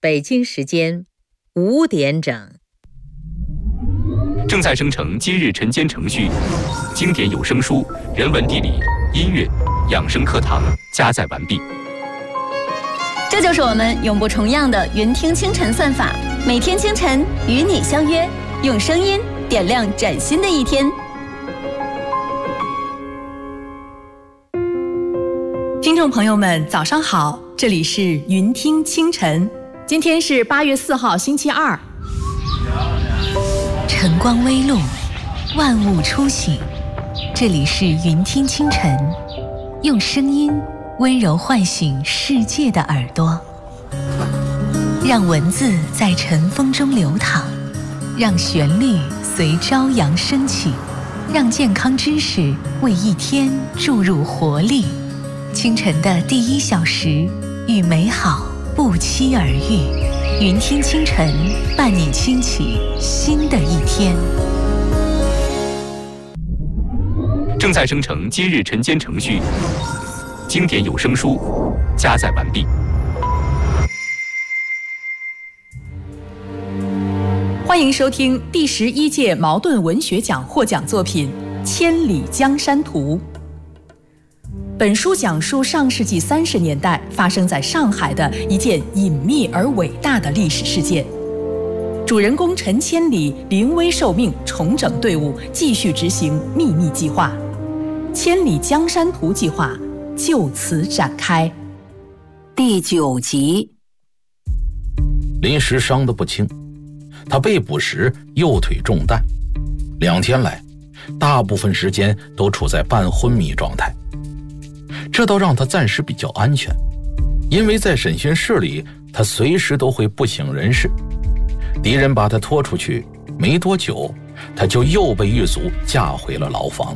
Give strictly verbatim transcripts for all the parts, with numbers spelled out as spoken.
北京时间五点整。 正在生成今日晨间程序，经典有声书、人文地理、音乐、养生课堂加载完毕。 这就是我们永不重样的云听清晨算法，每天清晨与你相约，用声音点亮崭新的一天。 听众朋友们，早上好，这里是云听清晨，今天是八月四号，星期二。 晨光微露，万物初醒，这里是云听清晨，用声音温柔唤醒世界的耳朵，让文字在晨风中流淌，让旋律随朝阳升起，让健康知识为一天注入活力。清晨的第一小时，与美好不期而遇，云听清晨，伴你轻启新的一天。 正在生成今日晨间程序，经典有声书加载完毕。 欢迎收听第十一届茅盾文学奖获奖作品《千里江山图》。本书讲述上世纪三十年代发生在上海的一件隐秘而伟大的历史事件。主人公陈千里临危受命，重整队伍，继续执行秘密计划。千里江山图计划就此展开。 第九集。 临时伤得不轻，他被捕时右腿中弹，两天来大部分时间都处在半昏迷状态。这倒让他暂时比较安全，因为在审讯室里他随时都会不省人事。敌人把他拖出去没多久，他就又被狱卒架回了牢房。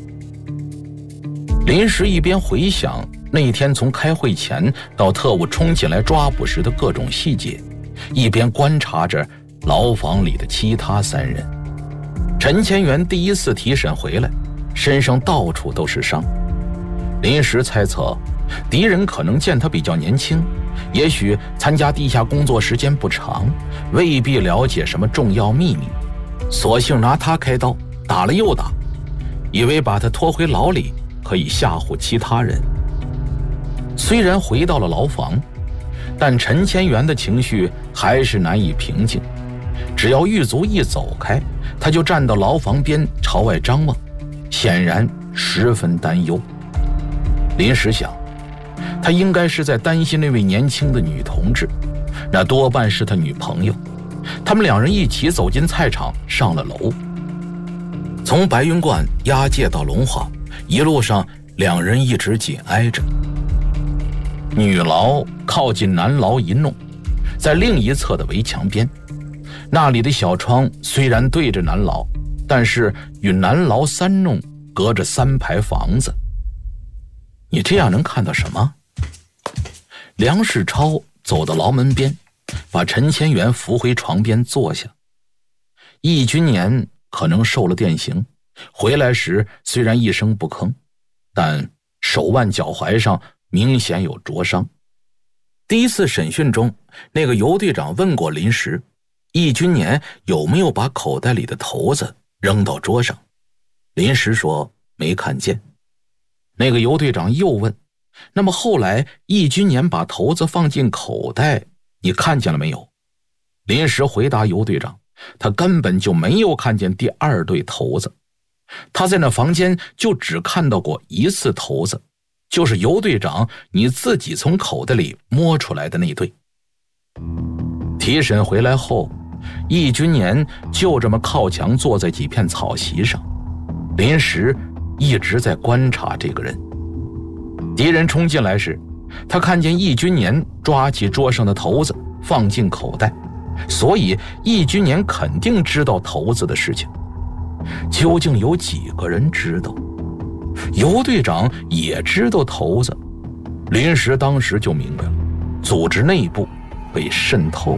临时一边回想那天从开会前到特务冲进来抓捕时的各种细节，一边观察着牢房里的其他三人。陈千元第一次提审回来，身上到处都是伤。临时猜测敌人可能见他比较年轻，也许参加地下工作时间不长，未必了解什么重要秘密，索性拿他开刀，打了又打，以为把他拖回牢里可以吓唬其他人。虽然回到了牢房，但陈千元的情绪还是难以平静。只要狱卒一走开，他就站到牢房边朝外张望，显然十分担忧。临时想，他应该是在担心那位年轻的女同志，那多半是他女朋友。他们两人一起走进菜场，上了楼。从白云观押解到龙华，一路上两人一直紧挨着。女牢靠近男牢一弄，在另一侧的围墙边，那里的小窗虽然对着男牢，但是与男牢三弄隔着三排房子。你这样能看到什么？梁世超走到牢门边，把陈千元扶回床边坐下。易君年可能受了电刑，回来时虽然一声不吭，但手腕脚踝上明显有灼伤。第一次审讯中，那个尤队长问过临时，易君年有没有把口袋里的骰子扔到桌上。临时说没看见。那个尤队长又问，那么后来易君年把骰子放进口袋，你看见了没有？临时回答尤队长，他根本就没有看见第二对骰子，他在那房间就只看到过一次骰子，就是尤队长你自己从口袋里摸出来的那对。提审回来后，易君年就这么靠墙坐在几片草席上，临时一直在观察这个人。敌人冲进来时，他看见易君年抓起桌上的骰子放进口袋，所以易君年肯定知道骰子的事情。究竟有几个人知道？尤队长也知道骰子。临时当时就明白了，组织内部被渗透了。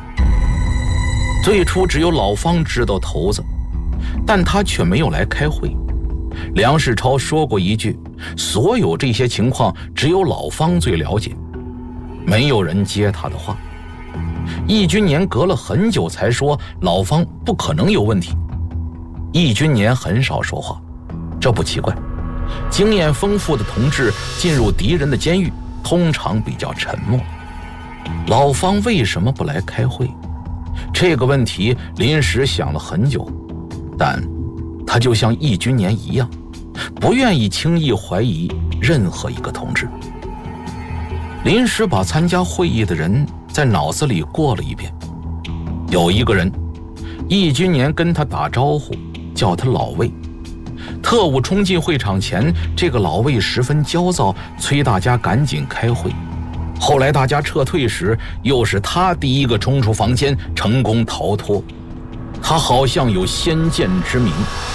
最初只有老方知道骰子，但他却没有来开会。梁世超说过一句，所有这些情况只有老方最了解，没有人接他的话。 易君年隔了很久才说老方不可能有问题。易君年很少说话，这不奇怪，经验丰富的同志进入敌人的监狱通常比较沉默。老方为什么不来开会？这个问题临时想了很久，但他就像易君年一样，不愿意轻易怀疑任何一个同志。临时把参加会议的人在脑子里过了一遍，有一个人，易君年跟他打招呼，叫他老魏。特务冲进会场前，这个老魏十分焦躁，催大家赶紧开会。后来大家撤退时，又是他第一个冲出房间，成功逃脱。他好像有先见之明。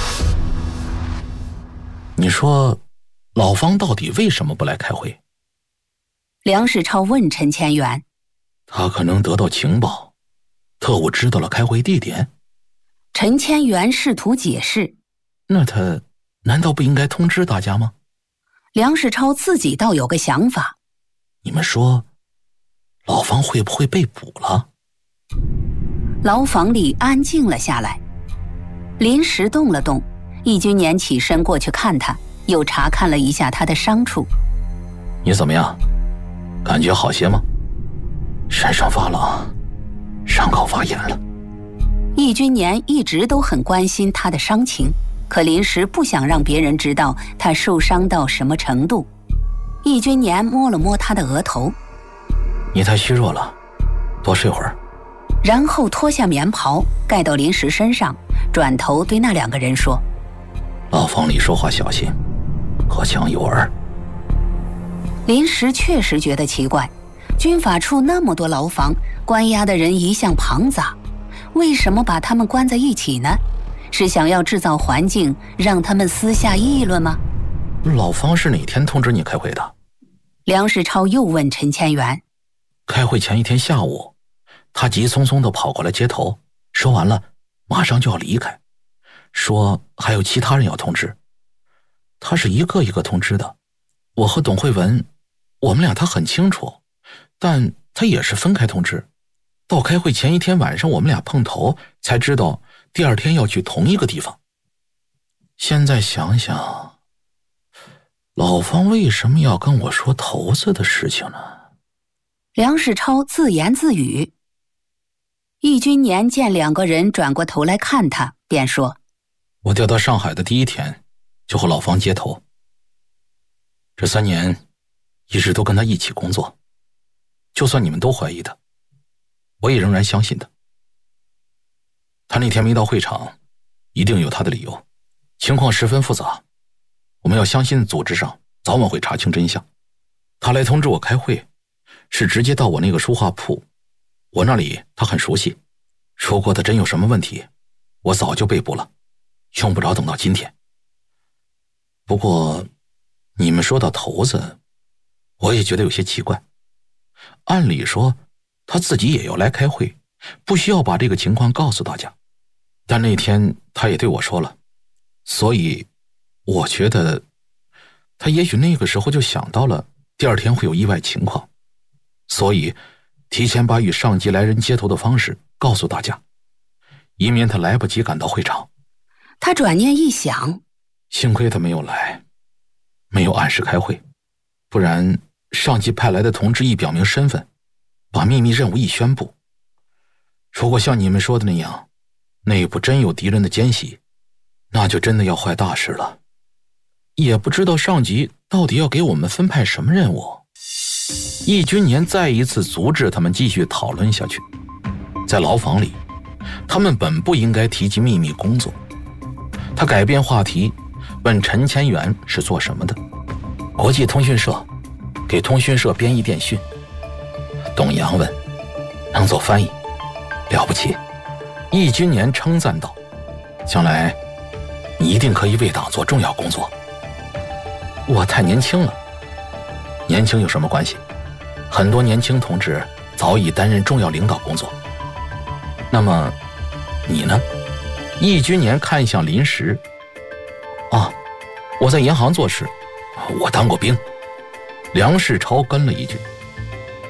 你说，老方到底为什么不来开会？ 梁世超问陈千元。 他可能得到情报，特务知道了开会地点。 陈千元试图解释。 那他难道不应该通知大家吗？ 梁世超自己倒有个想法。 你们说，老方会不会被捕了？ 牢房里安静了下来，临时动了动，易君年起身过去看他，又查看了一下他的伤处。 你怎么样？感觉好些吗？身上发冷，伤口发炎了。 易君年一直都很关心他的伤情，可临时不想让别人知道他受伤到什么程度。易君年摸了摸他的额头。 你太虚弱了，多睡会儿。 然后脱下棉袍盖到临时身上，转头对那两个人说： 牢房里说话小心，隔墙有耳。 临时确实觉得奇怪，军法处那么多牢房，关押的人一向庞杂，为什么把他们关在一起呢？是想要制造环境让他们私下议论吗？ 老方是哪天通知你开会的？ 梁世超又问陈千元。 开会前一天下午，他急匆匆地跑过来接头，说完了马上就要离开，说还有其他人要通知。他是一个一个通知的，我和董慧文，我们俩他很清楚，但他也是分开通知。到开会前一天晚上我们俩碰头，才知道第二天要去同一个地方。现在想想，老方为什么要跟我说头子的事情呢？ 梁世超自言自语。易君年见两个人转过头来看他，便说： 我调到上海的第一天就和老方接头，这三年一直都跟他一起工作，就算你们都怀疑他，我也仍然相信他。他那天没到会场，一定有他的理由，情况十分复杂，我们要相信组织上早晚会查清真相。他来通知我开会，是直接到我那个书画铺，我那里他很熟悉，如果他真有什么问题，我早就被捕了，用不着等到今天。不过你们说到头子，我也觉得有些奇怪。按理说他自己也要来开会，不需要把这个情况告诉大家，但那天他也对我说了，所以我觉得他也许那个时候就想到了第二天会有意外情况，所以提前把与上级来人接头的方式告诉大家，以免他来不及赶到会场。 他转念一想， 幸亏他没有来，没有按时开会，不然上级派来的同志一表明身份，把秘密任务一宣布，如果像你们说的那样，内部真有敌人的奸细，那就真的要坏大事了。也不知道上级到底要给我们分派什么任务。易君年再一次阻止他们继续讨论下去。在牢房里，他们本不应该提及秘密工作。他改变话题，问陈千元是做什么的。国际通讯社，给通讯社编译电讯。董阳问，能做翻译，了不起。易君年称赞道，将来你一定可以为党做重要工作。我太年轻了。年轻有什么关系？很多年轻同志早已担任重要领导工作。那么你呢？易君年看向林石。啊，我在银行做事，我当过兵。梁世超跟了一句，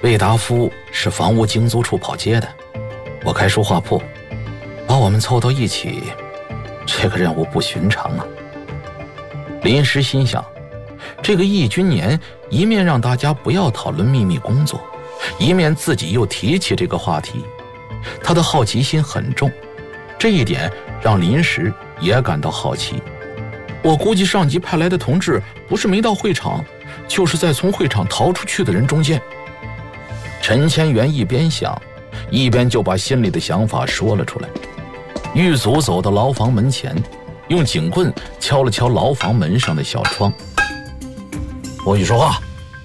魏达夫是房屋经租处跑街的，我开书画铺，把我们凑到一起，这个任务不寻常啊。临时心想，这个易君年一面让大家不要讨论秘密工作，一面自己又提起这个话题，他的好奇心很重，这一点让临时也感到好奇。我估计上级派来的同志不是没到会场，就是在从会场逃出去的人中间。陈千元一边想，一边就把心里的想法说了出来。狱卒走到牢房门前，用警棍敲了敲牢房门上的小窗。不许说话。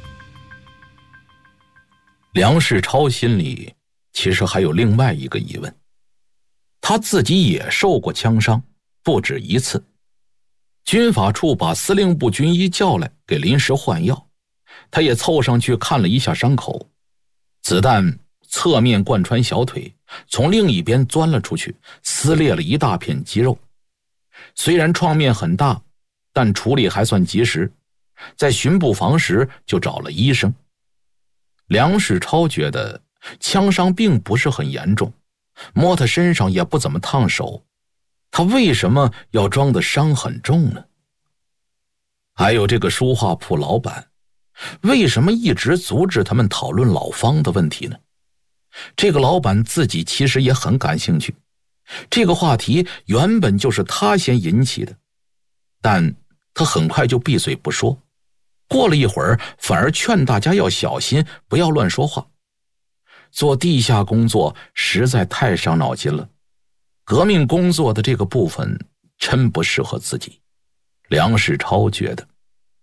梁世超心里其实还有另外一个疑问，他自己也受过枪伤，不止一次。军法处把司令部军医叫来给临时换药，他也凑上去看了一下伤口，子弹侧面贯穿小腿，从另一边钻了出去，撕裂了一大片肌肉。虽然创面很大，但处理还算及时，在巡捕房时就找了医生。梁世超觉得枪伤并不是很严重，摸他身上也不怎么烫手，他为什么要装得伤很重呢？还有这个书画铺老板，为什么一直阻止他们讨论老方的问题呢？这个老板自己其实也很感兴趣，这个话题原本就是他先引起的，但他很快就闭嘴不说，过了一会儿反而劝大家要小心，不要乱说话。做地下工作实在太伤脑筋了，革命工作的这个部分真不适合自己。梁世超觉得，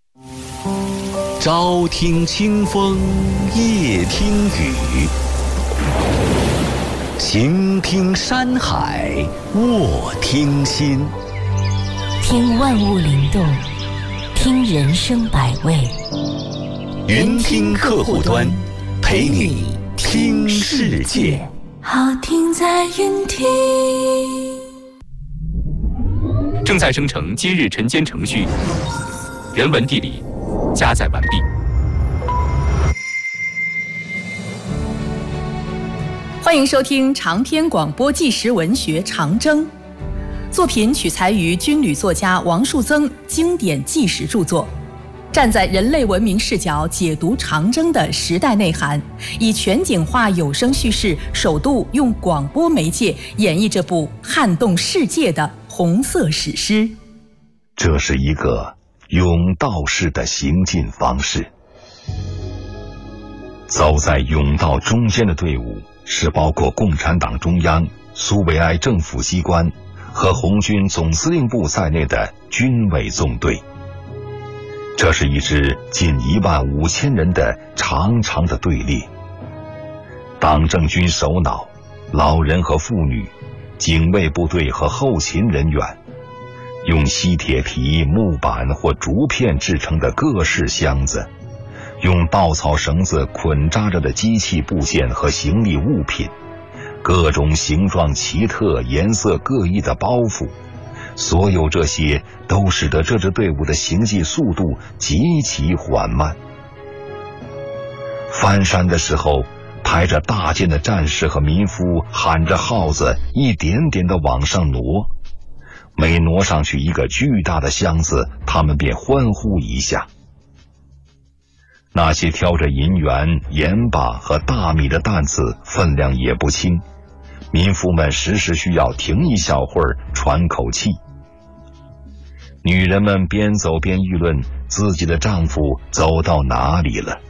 朝听清风，夜听雨，晴听山海，卧听心， 听万物灵动，听人生百味。 云听客户端，陪你听世界。 好听在云听。 正在生成今日晨间程序，人文地理加载完毕。 欢迎收听长篇广播纪实文学《长征》，作品取材于军旅作家王树增经典纪实著作，站在人类文明视角解读长征的时代内涵，以全景化有声叙事，首度用广播媒介演绎这部撼动世界的红色史诗。 这是一个甬道式的行进方式。走在甬道中间的队伍是包括共产党中央、苏维埃政府机关和红军总司令部在内的军委纵队。这是一支近一万五千人的长长的队列，党政军首脑、老人和妇女、警卫部队和后勤人员，用锡铁皮、木板或竹片制成的各式箱子，用稻草绳子捆扎着的机器部件和行李物品，各种形状奇特、颜色各异的包袱，所有这些都使得这支队伍的行进速度极其缓慢。翻山的时候，排着大箭的战士和民夫喊着号子，一点点地往上挪。每挪上去一个巨大的箱子，他们便欢呼一下。那些挑着银元、盐巴和大米的担子分量也不轻，民夫们时时需要停一小会儿喘口气。女人们边走边议论自己的丈夫走到哪里了。